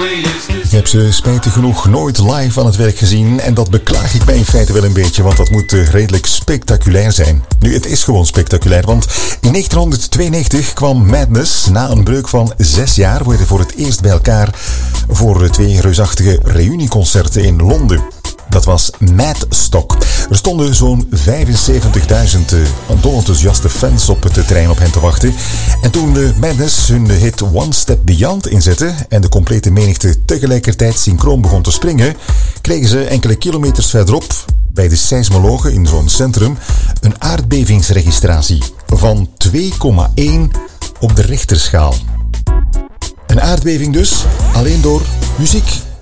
Ik heb ze spijtig genoeg nooit live aan het werk gezien en dat beklaag ik mij in feite wel een beetje, want dat moet redelijk spectaculair zijn. Nu, het is gewoon spectaculair, want in 1992 kwam Madness na een breuk van 6 jaar weer voor het eerst bij elkaar voor 2 reusachtige reunieconcerten in Londen. Dat was Madstock. Er stonden zo'n 75.000 dolenthousiaste fans op het terrein op hen te wachten. En toen Madness hun hit One Step Beyond inzette en de complete menigte tegelijkertijd synchroon begon te springen, kregen ze enkele kilometers verderop, bij de seismologen in zo'n centrum, een aardbevingsregistratie van 2,1 op de Richterschaal. Een aardbeving dus, alleen door muziek.